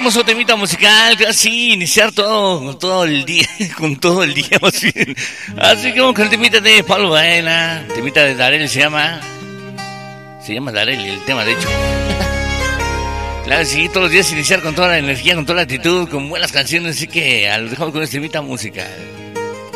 hermoso temita musical, así, iniciar todo el día, con todo el día más bien. Así que vamos con el temita de Pablo Baena, temita de Darel se llama Darel el tema de hecho. Claro, sí, todos los días iniciar con toda la energía, con toda la actitud, con buenas canciones, así que los dejamos con este temita musical.